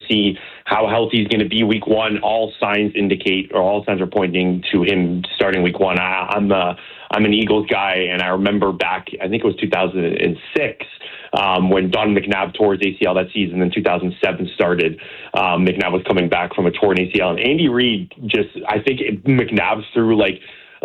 see how healthy he's going to be week one. All signs are pointing to him starting week one. I'm an Eagles guy, and I remember back, I think it was 2006, when Don McNabb tore his ACL that season. Then 2007 started. McNabb was coming back from a torn ACL, and Andy Reid I think McNabb threw like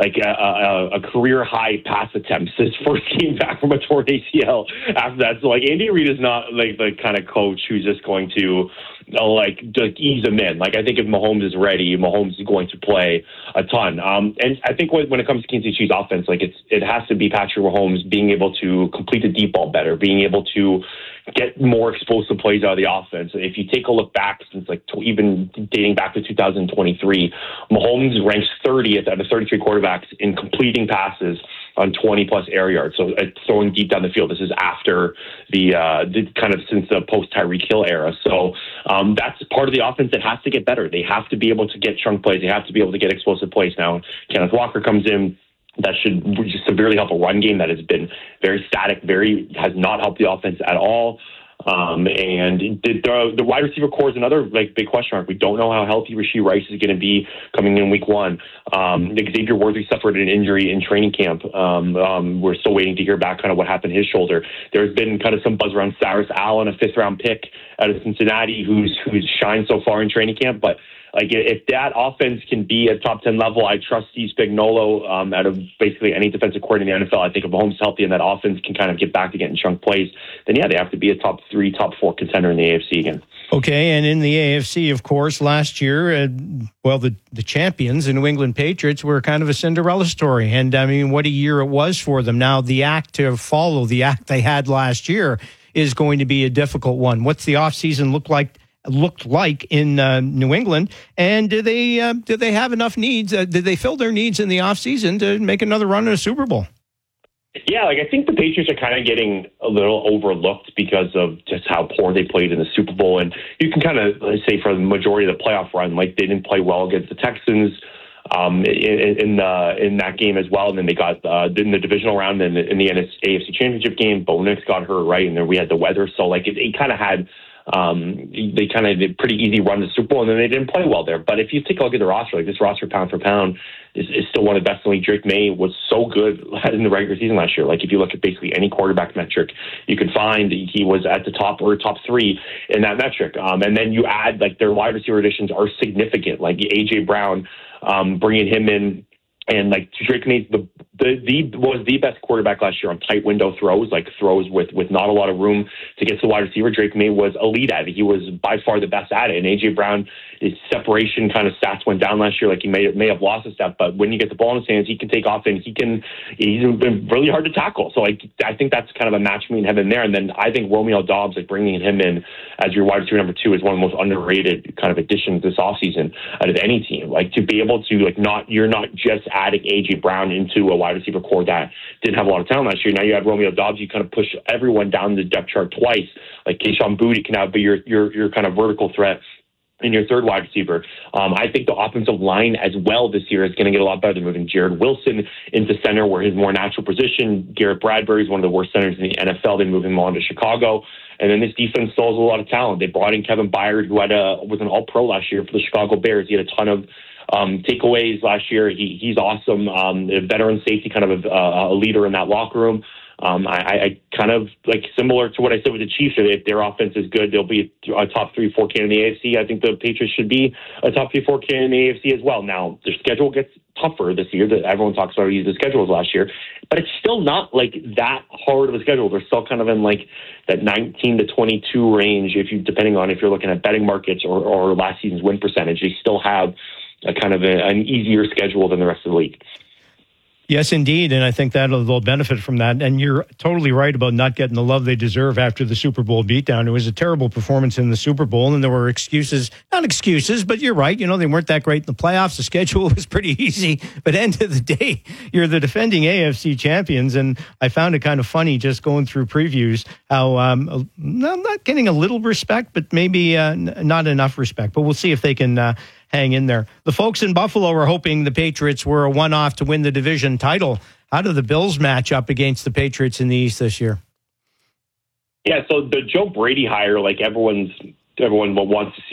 a career high pass attempts his first game back from a torn ACL after that. So Andy Reid is not the kind of coach who's just going to just ease him in. I think if Mahomes is ready, Mahomes is going to play a ton. And I think when it comes to Kansas City's offense, it has to be Patrick Mahomes being able to complete the deep ball better, being able to get more explosive plays out of the offense. If you take a look back since even dating back to 2023, Mahomes ranks 30th out of 33 quarterbacks in completing passes on 20-plus air yards. So throwing deep down the field. This is after the kind of since the post-Tyreek Hill era. So that's part of the offense that has to get better. They have to be able to get chunk plays. They have to be able to get explosive plays. Now, Kenneth Walker comes in. That should severely help a run game that has been very static, has not helped the offense at all. And the wide receiver core is another big question mark. We don't know how healthy Rashee Rice is going to be coming in week one. Xavier Worthy suffered an injury in training camp. We're still waiting to hear back kind of what happened to his shoulder. There's been kind of some buzz around Cyrus Allen, a 5th-round pick out of Cincinnati, who's shined so far in training camp, but if that offense can be at top 10 level, I trust Steve Spagnuolo out of basically any defensive coordinator in the NFL. I think if Mahomes is healthy and that offense can kind of get back to getting chunk plays, then they have to be a top 3, top 4 contender in the AFC again. Okay, and in the AFC, of course, last year, the champions, the New England Patriots, were kind of a Cinderella story. And I mean, what a year it was for them. Now, the act to follow, the act they had last year, is going to be a difficult one. What's the offseason looked like in New England, and do they have enough needs? Did they fill their needs in the offseason to make another run at a Super Bowl? Yeah, I think the Patriots are kind of getting a little overlooked because of just how poor they played in the Super Bowl. And you can kind of say for the majority of the playoff run, they didn't play well against the Texans in that game as well. And then they got in the divisional round and in the AFC Championship game, Bo Nix got hurt, right? And then we had the weather. So it kind of had they kind of did a pretty easy run to the Super Bowl, and then they didn't play well there. But if you take a look at the roster, this roster pound for pound is still one of the best in the league. Drake May was so good in the regular season last year. If you look at basically any quarterback metric, you can find he was at the top or top 3 in that metric. And then you add their wide receiver additions are significant, AJ Brown, bringing him in. And Drake May was the best quarterback last year on tight window throws, throws with not a lot of room to get to the wide receiver. Drake May was elite at it. He was by far the best at it. And AJ Brown, his separation kind of stats went down last year. He may have lost a step, but when you get the ball in his hands, he can take off and he's been really hard to tackle. So I think that's kind of a match made in heaven there. And then I think Romeo Doubs, bringing him in as your wide receiver number 2 is one of the most underrated kind of additions this offseason out of any team. To be able to you're not just adding AJ Brown into a wide receiver core that didn't have a lot of talent last year. Now you have Romeo Doubs. You kind of push everyone down the depth chart twice. Kayshon Boutte can now be your kind of vertical threat in your third wide receiver. I think the offensive line as well this year is going to get a lot better. They're moving Jared Wilson into center where his more natural position. Garrett Bradbury is one of the worst centers in the NFL. They move him on to Chicago. And then this defense still has a lot of talent. They brought in Kevin Byard, who was an all-pro last year for the Chicago Bears. He had a ton of takeaways last year. He's awesome. A veteran safety, kind of a leader in that locker room. I kind of similar to what I said with the Chiefs. If their offense is good, they'll be a top 3-4 candidate in the AFC. I think the Patriots should be a top 3-4 candidate in the AFC as well. Now their schedule gets tougher this year. That everyone talks about the schedules last year, but it's still not that hard of a schedule. They're still kind of in that 19 to 22 range. Depending on if you're looking at betting markets or last season's win percentage, they still have a kind of an easier schedule than the rest of the league. Yes, indeed, and I think they'll benefit from that. And you're totally right about not getting the love they deserve after the Super Bowl beatdown. It was a terrible performance in the Super Bowl, and there were not excuses, but you're right. They weren't that great in the playoffs. The schedule was pretty easy, but end of the day, you're the defending AFC champions, and I found it kind of funny just going through previews how I'm not getting a little respect, but maybe not enough respect. But we'll see if they can hang in there. The folks in Buffalo are hoping the Patriots were a one-off to win the division title. How do the Bills match up against the Patriots in the East this year? Yeah, so the Joe Brady hire, everyone wants to see